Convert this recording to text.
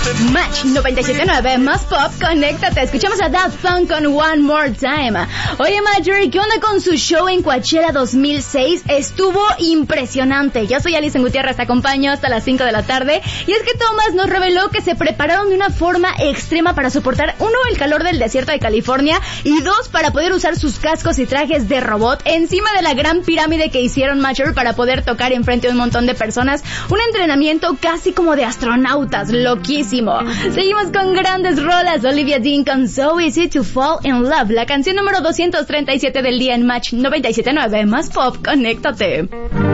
Match 97.9 más pop, conéctate. Escuchamos a Daft Punk con One More Time. Oye, Marjorie, ¿qué onda con su show en Coachella 2006? Estuvo impresionante. Yo soy Alison Gutiérrez, te acompaño hasta las 5 de la tarde. Y es que Thomas nos reveló que se prepararon de una forma extrema para soportar, uno, el calor del desierto de California, y dos, para poder usar sus cascos y trajes de robot encima de la gran pirámide que hicieron, Marjorie, para poder tocar enfrente de un montón de personas. Un entrenamiento casi como de astronautas, loquísimo. Seguimos con grandes rolas. Olivia Dean con So Easy to Fall in Love, la canción número 237 del día en Match 97.9 más pop, conéctate.